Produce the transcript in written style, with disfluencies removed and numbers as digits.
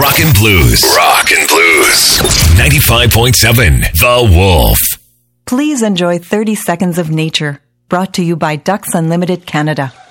Rock and Blues. Rock and Blues. 95.7 The Wolf. Please enjoy 30 Seconds of Nature, brought to you by Ducks Unlimited Canada.